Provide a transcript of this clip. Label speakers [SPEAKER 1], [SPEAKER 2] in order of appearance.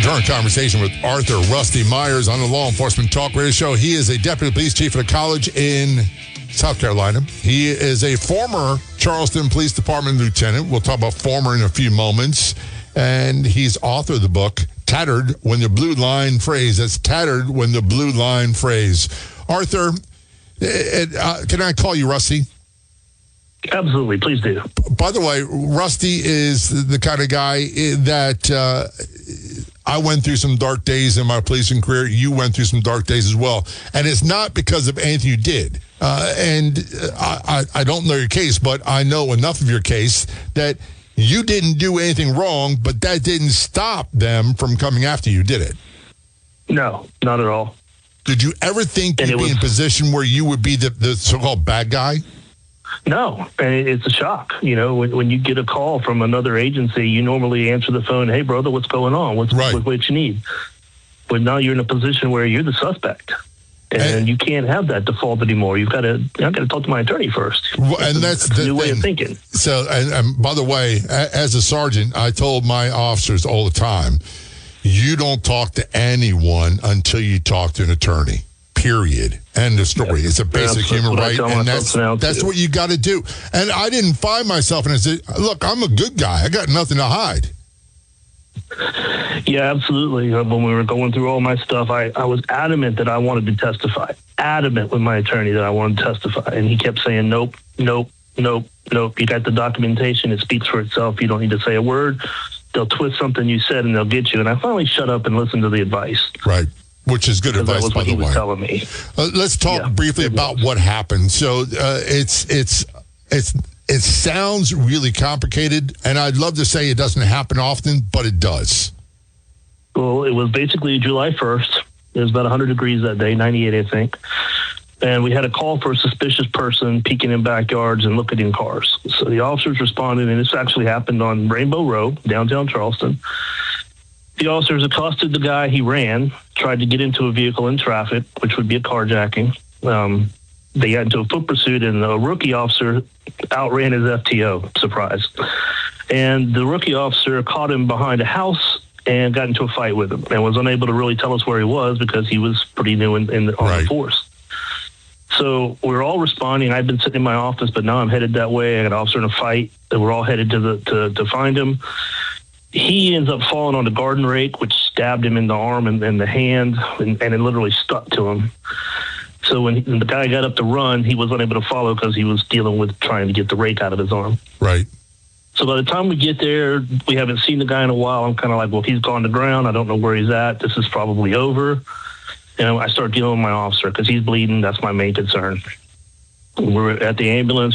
[SPEAKER 1] Return conversation with Arthur Rusty Myers on the Law Enforcement Talk Radio Show. He is a deputy police chief at a college in South Carolina. He is a former Charleston Police Department lieutenant. We'll talk about former in a few moments. And he's author of the book, Tattered When the Blue Line Phrase. That's Tattered When the Blue Line Phrase. Arthur, can I call you Rusty?
[SPEAKER 2] Absolutely, please do.
[SPEAKER 1] By the way, Rusty is the kind of guy that I went through some dark days in my policing career. You went through some dark days as well. And it's not because of anything you did. I don't know your case, but I know enough of your case that you didn't do anything wrong, but that didn't stop them from coming after you, did it?
[SPEAKER 2] No, not at all.
[SPEAKER 1] Did you ever think you'd be in a position where you would be the so-called bad guy?
[SPEAKER 2] No, and it's a shock. You know, when you get a call from another agency, you normally answer the phone, "Hey, brother, what's going on? What you need?" But now you're in a position where you're the suspect. And you can't have that default anymore. I've got to talk to my attorney first.
[SPEAKER 1] And that's the
[SPEAKER 2] new way of thinking.
[SPEAKER 1] So, and by the way, as a sergeant, I told my officers all the time, you don't talk to anyone until you talk to an attorney. Period. End of story. It's a basic human right, and that's what you got to do. And I didn't find myself in a look, I'm a good guy. I got nothing to hide.
[SPEAKER 2] Yeah, absolutely. When we were going through all my stuff, I was adamant that I wanted to testify. Adamant with my attorney that I wanted to testify. And he kept saying, nope. You got the documentation. It speaks for itself. You don't need to say a word. They'll twist something you said and they'll get you. And I finally shut up and listened to the advice.
[SPEAKER 1] Right. Which is good advice,
[SPEAKER 2] that was
[SPEAKER 1] by
[SPEAKER 2] what
[SPEAKER 1] the
[SPEAKER 2] he
[SPEAKER 1] way.
[SPEAKER 2] Was telling me.
[SPEAKER 1] Let's talk briefly about what happened. So it sounds really complicated, and I'd love to say it doesn't happen often, but it does.
[SPEAKER 2] Well, it was basically July 1st. It was about 100 degrees that day, 98, I think. And we had a call for a suspicious person peeking in backyards and looking in cars. So the officers responded, and this actually happened on Rainbow Road, downtown Charleston. The officers accosted the guy. He ran, tried to get into a vehicle in traffic, which would be a carjacking. They got into a foot pursuit, and a rookie officer outran his FTO. Surprise. And the rookie officer caught him behind a house and got into a fight with him and was unable to really tell us where he was because he was pretty new on the force. So we're all responding. I've been sitting in my office, but now I'm headed that way. I got an officer in a fight, and we're all headed to find him. He ends up falling on the garden rake, which stabbed him in the arm and the hand, and it literally stuck to him. So when the guy got up to run, he was unable to follow because he was dealing with trying to get the rake out of his arm.
[SPEAKER 1] Right.
[SPEAKER 2] So by the time we get there, we haven't seen the guy in a while. I'm kind of like, well, he's gone to ground. I don't know where he's at. This is probably over. And I start dealing with my officer because he's bleeding. That's my main concern. We're at the ambulance.